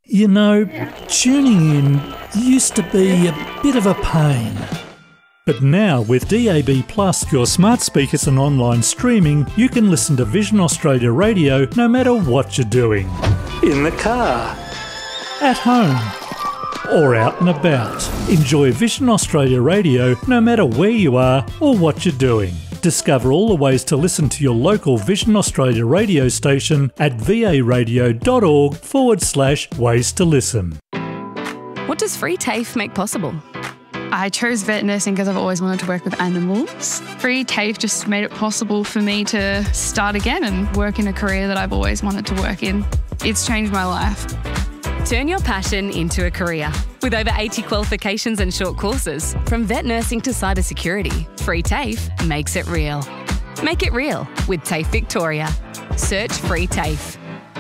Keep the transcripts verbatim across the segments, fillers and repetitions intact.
You know, tuning in used to be a bit of a pain. But now with D A B Plus, your smart speakers and online streaming, you can listen to Vision Australia Radio no matter what you're doing. In the car, at home, or out and about. Enjoy Vision Australia Radio no matter where you are or what you're doing. Discover all the ways to listen to your local Vision Australia radio station at varadio.org forward slash ways to listen. What does Free TAFE make possible? I chose vet nursing because I've always wanted to work with animals. Free TAFE just made it possible for me to start again and work in a career that I've always wanted to work in. It's changed my life. Turn your passion into a career. With over eighty qualifications and short courses, from vet nursing to cybersecurity, Free TAFE makes it real. Make it real with TAFE Victoria. Search Free TAFE.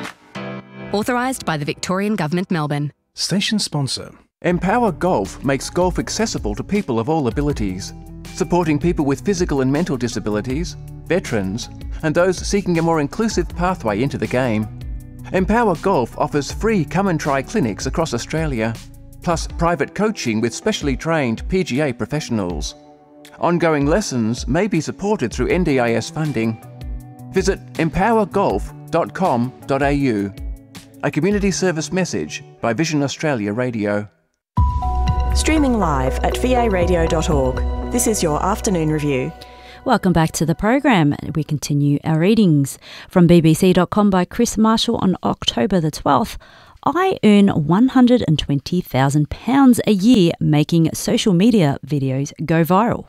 Authorised by the Victorian Government, Melbourne. Station sponsor. Empower Golf makes golf accessible to people of all abilities, supporting people with physical and mental disabilities, veterans, and those seeking a more inclusive pathway into the game. Empower Golf offers free come and try clinics across Australia, plus private coaching with specially trained P G A professionals. Ongoing lessons may be supported through N D I S funding. Visit empower golf dot com dot a u. A community service message by Vision Australia Radio. Streaming live at v a radio dot org. This is your afternoon review. Welcome back to the program. We continue our readings from b b c dot com by Chris Marshall on October the twelfth. I earn one hundred twenty thousand pounds a year making social media videos go viral.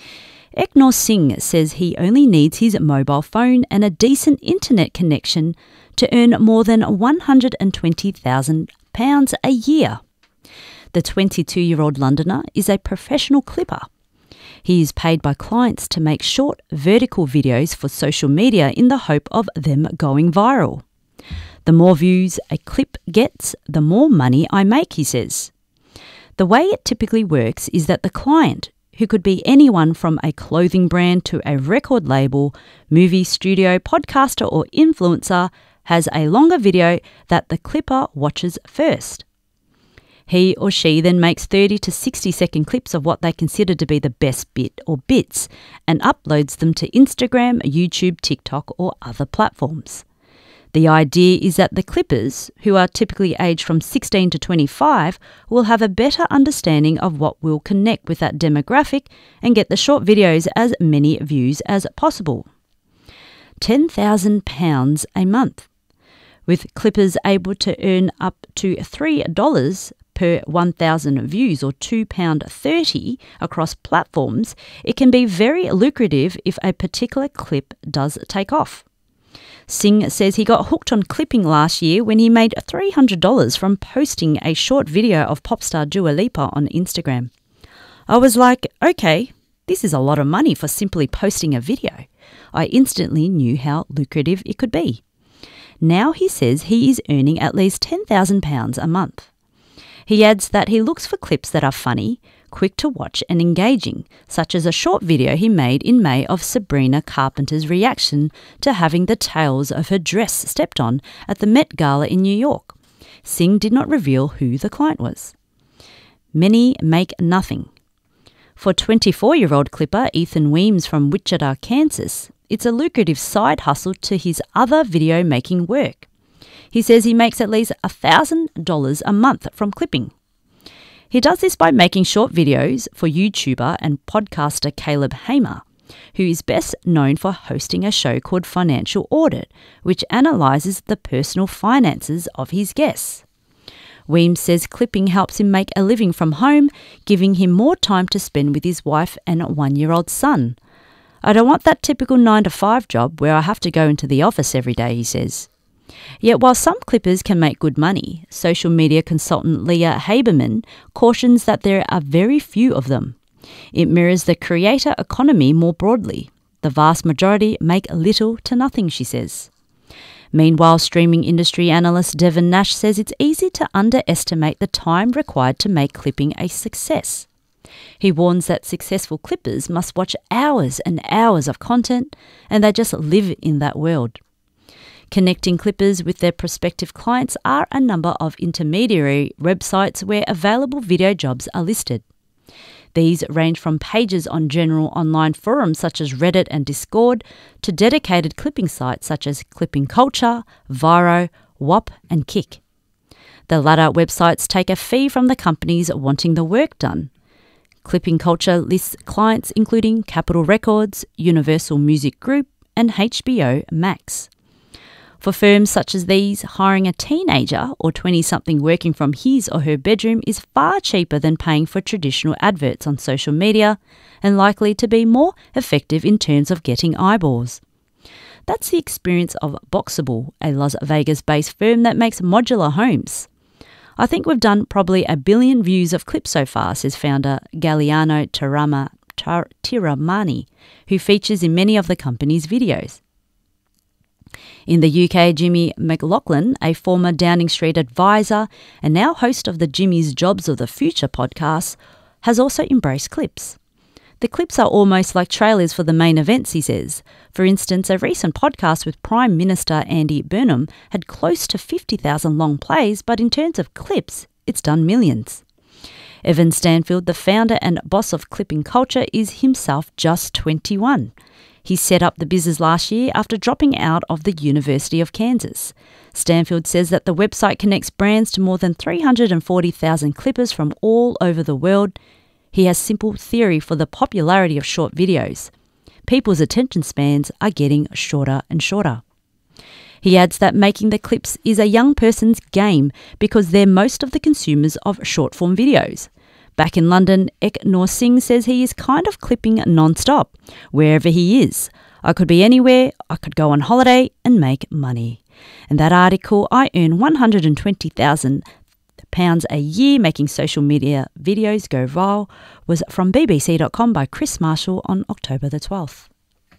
Eknor Singh says he only needs his mobile phone and a decent internet connection to earn more than one hundred twenty thousand pounds a year. The twenty-two-year-old Londoner is a professional clipper. He is paid by clients to make short vertical videos for social media in the hope of them going viral. The more views a clip gets, the more money I make, he says. The way it typically works is that the client, who could be anyone from a clothing brand to a record label, movie studio, podcaster or influencer, has a longer video that the clipper watches first. He or she then makes thirty to sixty second clips of what they consider to be the best bit or bits and uploads them to Instagram, YouTube, TikTok or other platforms. The idea is that the clippers, who are typically aged from sixteen to twenty-five, will have a better understanding of what will connect with that demographic and get the short videos as many views as possible. ten thousand pounds a month. With clippers able to earn up to three dollars per one thousand views or two pounds thirty across platforms, it can be very lucrative if a particular clip does take off. Singh says he got hooked on clipping last year when he made three hundred dollars from posting a short video of pop star Dua Lipa on Instagram. I was like, okay, this is a lot of money for simply posting a video. I instantly knew how lucrative it could be. Now he says he is earning at least ten thousand pounds a month. He adds that he looks for clips that are funny, quick to watch and engaging, such as a short video he made in May of Sabrina Carpenter's reaction to having the tails of her dress stepped on at the Met Gala in New York. Singh did not reveal who the client was. Many make nothing. For twenty-four-year-old clipper Ethan Weems from Wichita, Kansas, it's a lucrative side hustle to his other video making work. He says he makes at least one thousand dollars a month from clipping. He does this by making short videos for YouTuber and podcaster Caleb Hamer, who is best known for hosting a show called Financial Audit, which analyses the personal finances of his guests. Weems says clipping helps him make a living from home, giving him more time to spend with his wife and one-year-old son. I don't want that typical nine to five job where I have to go into the office every day, he says. Yet while some clippers can make good money, social media consultant Leah Haberman cautions that there are very few of them. It mirrors the creator economy more broadly. The vast majority make little to nothing, she says. Meanwhile, streaming industry analyst Devon Nash says it's easy to underestimate the time required to make clipping a success. He warns that successful clippers must watch hours and hours of content, and they just live in that world. Connecting clippers with their prospective clients are a number of intermediary websites where available video jobs are listed. These range from pages on general online forums such as Reddit and Discord to dedicated clipping sites such as Clipping Culture, Viro, W A P and Kik. The latter websites take a fee from the companies wanting the work done. Clipping Culture lists clients including Capitol Records, Universal Music Group and H B O Max. For firms such as these, hiring a teenager or twenty-something working from his or her bedroom is far cheaper than paying for traditional adverts on social media and likely to be more effective in terms of getting eyeballs. That's the experience of Boxable, a Las Vegas-based firm that makes modular homes. I think we've done probably a billion views of clips so far, says founder Galliano Tirama, Tar, Tiramani, who features in many of the company's videos. In the U K, Jimmy McLaughlin, a former Downing Street advisor and now host of the Jimmy's Jobs of the Future podcast, has also embraced clips. The clips are almost like trailers for the main events, he says. For instance, a recent podcast with Prime Minister Andy Burnham had close to fifty thousand long plays, but in terms of clips, it's done millions. Evan Stanfield, the founder and boss of Clipping Culture, is himself just twenty-one. He set up the business last year after dropping out of the University of Kansas. Stanfield says that the website connects brands to more than three hundred forty thousand clippers from all over the world. He has simple theory for the popularity of short videos. People's attention spans are getting shorter and shorter. He adds that making the clips is a young person's game because they're most of the consumers of short-form videos. Back in London, Ek Noor Singh says he is kind of clipping non-stop, wherever he is. I could be anywhere, I could go on holiday and make money. And that article, I earn one hundred twenty thousand pounds a year making social media videos go viral, was from B B C dot com by Chris Marshall on October the twelfth.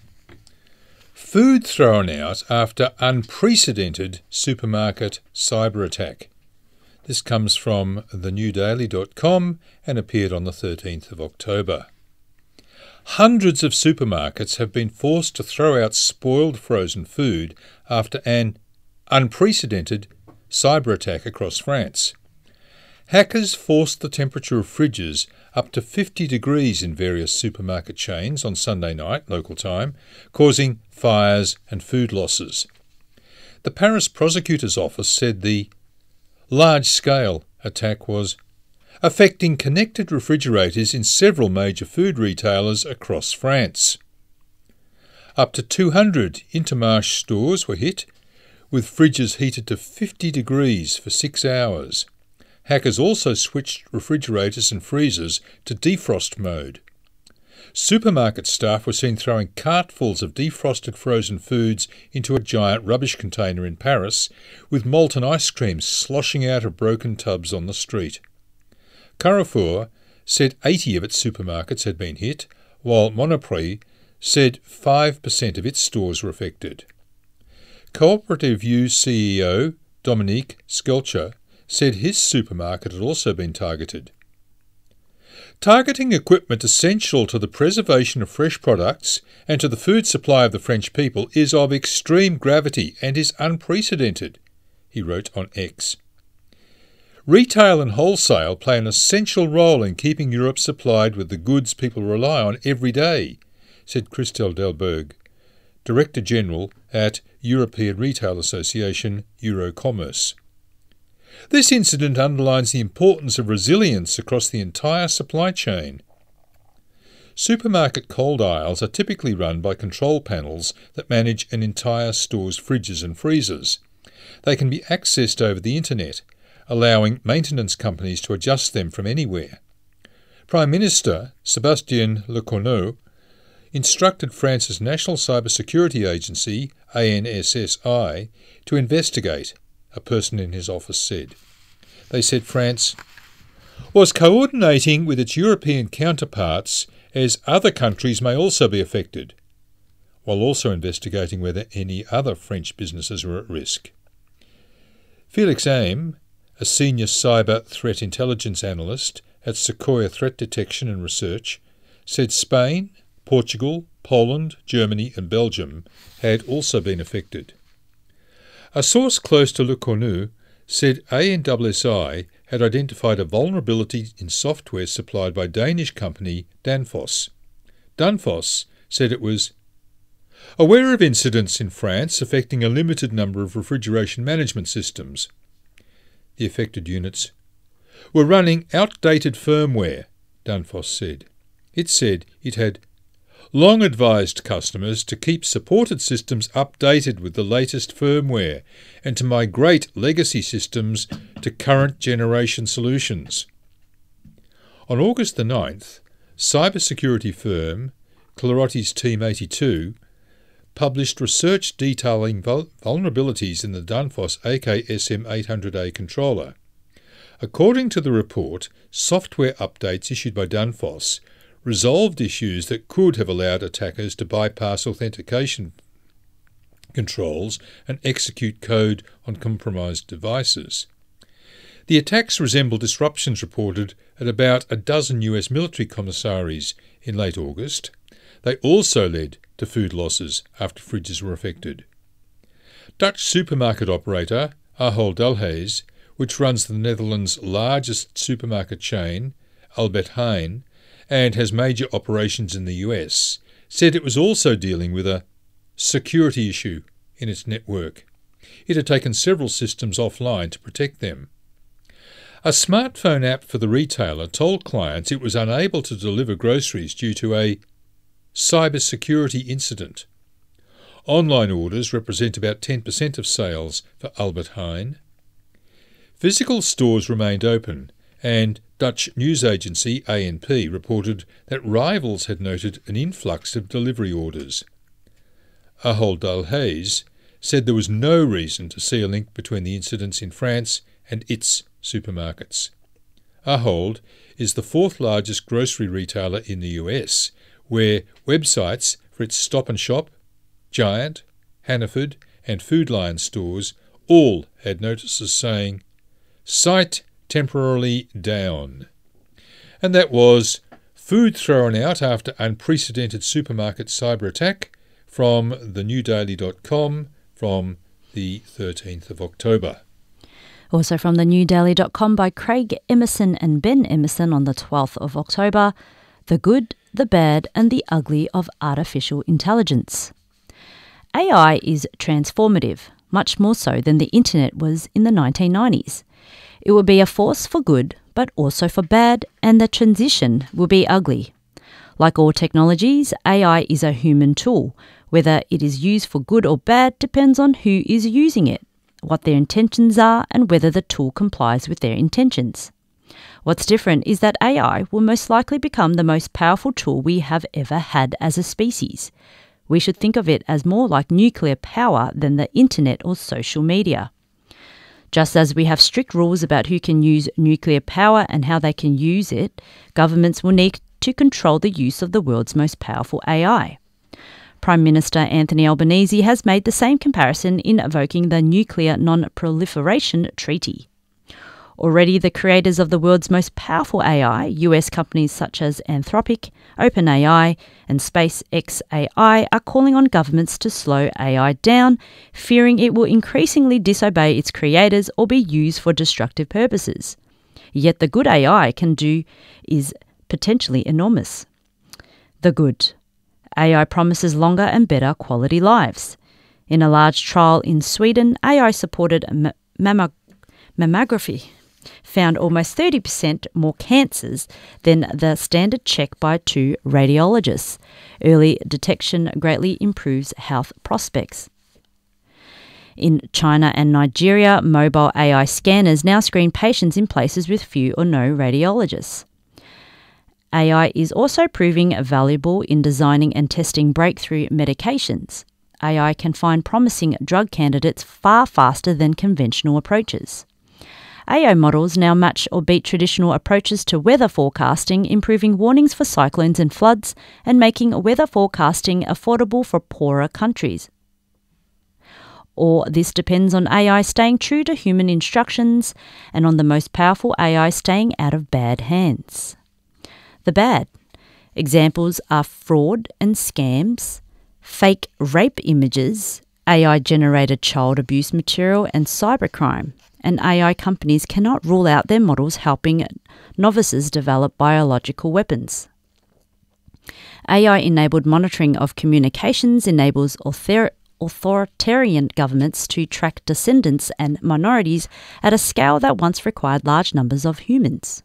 Food thrown out after unprecedented supermarket cyber attack. This comes from the new daily dot com and appeared on the thirteenth of October. Hundreds of supermarkets have been forced to throw out spoiled frozen food after an unprecedented cyber attack across France. Hackers forced the temperature of fridges up to fifty degrees in various supermarket chains on Sunday night, local time, causing fires and food losses. The Paris prosecutor's office said the large-scale attack was affecting connected refrigerators in several major food retailers across France. Up to two hundred Intermarché stores were hit, with fridges heated to fifty degrees for six hours. Hackers also switched refrigerators and freezers to defrost mode. Supermarket staff were seen throwing cartfuls of defrosted frozen foods into a giant rubbish container in Paris, with molten ice cream sloshing out of broken tubs on the street. Carrefour said eighty of its supermarkets had been hit, while Monoprix said five percent of its stores were affected. Cooperative U C E O Dominique Skelcher said his supermarket had also been targeted. Targeting equipment essential to the preservation of fresh products and to the food supply of the French people is of extreme gravity and is unprecedented, he wrote on X. Retail and wholesale play an essential role in keeping Europe supplied with the goods people rely on every day, said Christelle Delberg, Director General at European Retail Association Eurocommerce. This incident underlines the importance of resilience across the entire supply chain. Supermarket cold aisles are typically run by control panels that manage an entire store's fridges and freezers. They can be accessed over the internet, allowing maintenance companies to adjust them from anywhere. Prime Minister Sébastien Lecornu instructed France's National Cybersecurity Agency, A N S S I, to investigate, a person in his office said. They said France was coordinating with its European counterparts as other countries may also be affected, while also investigating whether any other French businesses were at risk. Felix Aime, a senior cyber threat intelligence analyst at Sequoia Threat Detection and Research, said Spain, Portugal, Poland, Germany and Belgium had also been affected. A source close to Le Cornu said A N S S I had identified a vulnerability in software supplied by Danish company Danfoss. Danfoss said it was aware of incidents in France affecting a limited number of refrigeration management systems. The affected units were running outdated firmware, Danfoss said. It said it had long advised customers to keep supported systems updated with the latest firmware and to migrate legacy systems to current generation solutions. On August the ninth, cybersecurity firm Clarotes Team eighty-two published research detailing vul- vulnerabilities in the Danfoss A K S M eight hundred A controller. According to the report, software updates issued by Danfoss resolved issues that could have allowed attackers to bypass authentication controls and execute code on compromised devices. The attacks resemble disruptions reported at about a dozen U S military commissaries in late August. They also led to food losses after fridges were affected. Dutch supermarket operator Ahold Delhaize, which runs the Netherlands' largest supermarket chain, Albert Heijn, and has major operations in the U S, said it was also dealing with a security issue in its network. It had taken several systems offline to protect them. A smartphone app for the retailer told clients it was unable to deliver groceries due to a cybersecurity incident. Online orders represent about ten percent of sales for Albert Heijn. Physical stores remained open, and Dutch news agency A N P reported that rivals had noted an influx of delivery orders. Ahold Delhaize said there was no reason to see a link between the incidents in France and its supermarkets. Ahold is the fourth largest grocery retailer in the U S, where websites for its Stop and Shop, Giant, Hannaford and Food Lion stores all had notices saying, "Site temporarily down." And that was Food Thrown Out After Unprecedented Supermarket Cyber Attack from the new daily dot com from the thirteenth of October. Also from the new daily dot com by Craig Emerson and Ben Emerson on the twelfth of October, The Good, the Bad and the Ugly of Artificial Intelligence. A I is transformative, much more so than the internet was in the nineteen nineties. It will be a force for good, but also for bad, and the transition will be ugly. Like all technologies, A I is a human tool. Whether it is used for good or bad depends on who is using it, what their intentions are, and whether the tool complies with their intentions. What's different is that A I will most likely become the most powerful tool we have ever had as a species. We should think of it as more like nuclear power than the internet or social media. Just as we have strict rules about who can use nuclear power and how they can use it, governments will need to control the use of the world's most powerful A I. Prime Minister Anthony Albanese has made the same comparison in invoking the Nuclear Non-Proliferation Treaty. Already, the creators of the world's most powerful A I, U S companies such as Anthropic, OpenAI and SpaceX A I, are calling on governments to slow A I down, fearing it will increasingly disobey its creators or be used for destructive purposes. Yet the good A I can do is potentially enormous. The good. A I promises longer and better quality lives. In a large trial in Sweden, A I-supported m- mammo- mammography found almost thirty percent more cancers than the standard check by two radiologists. Early detection greatly improves health prospects. In China and Nigeria, mobile A I scanners now screen patients in places with few or no radiologists. A I is also proving valuable in designing and testing breakthrough medications. A I can find promising drug candidates far faster than conventional approaches. A I models now match or beat traditional approaches to weather forecasting, improving warnings for cyclones and floods and making weather forecasting affordable for poorer countries. Or this depends on A I staying true to human instructions and on the most powerful A I staying out of bad hands. The bad. Examples are fraud and scams, fake rape images, A I-generated child abuse material and cybercrime, and A I companies cannot rule out their models helping novices develop biological weapons. A I-enabled monitoring of communications enables author- authoritarian governments to track descendants and minorities at a scale that once required large numbers of humans.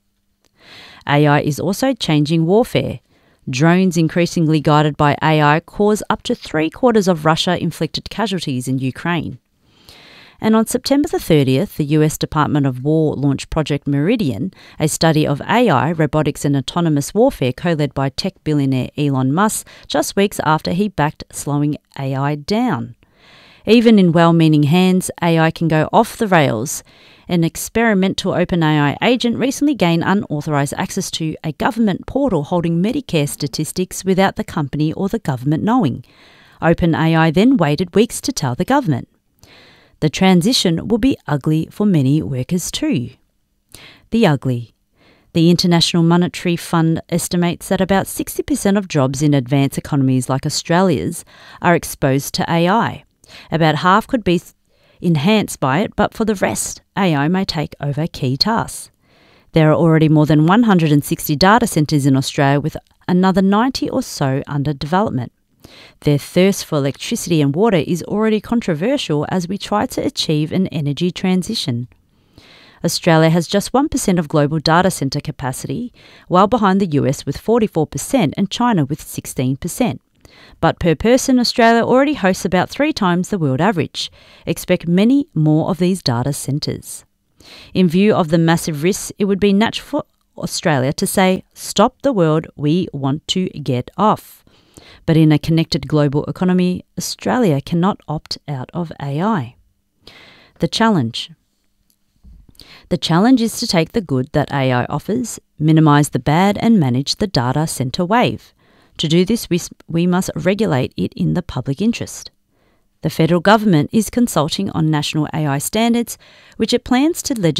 A I is also changing warfare. Drones increasingly guided by A I cause up to three-quarters of Russia-inflicted casualties in Ukraine. And on September the thirtieth, the U S Department of War launched Project Meridian, a study of A I, robotics and autonomous warfare co-led by tech billionaire Elon Musk, just weeks after he backed slowing A I down. Even in well-meaning hands, A I can go off the rails. An experimental OpenAI agent recently gained unauthorised access to a government portal holding Medicare statistics without the company or the government knowing. OpenAI then waited weeks to tell the government. The transition will be ugly for many workers too. The ugly. The International Monetary Fund estimates that about sixty percent of jobs in advanced economies like Australia's are exposed to A I. About half could be enhanced by it, but for the rest, A I may take over key tasks. There are already more than one hundred sixty data centres in Australia, with another ninety or so under development. Their thirst for electricity and water is already controversial as we try to achieve an energy transition. Australia has just one percent of global data centre capacity, well behind the U S with forty-four percent and China with sixteen percent. But per person, Australia already hosts about three times the world average. Expect many more of these data centres. In view of the massive risks, it would be natural for Australia to say, "Stop the world, we want to get off." But in a connected global economy, Australia cannot opt out of A I. The challenge. The challenge is to take the good that A I offers, minimise the bad and manage the data centre wave. To do this, we, we must regulate it in the public interest. The federal government is consulting on national A I standards, which it plans to legislate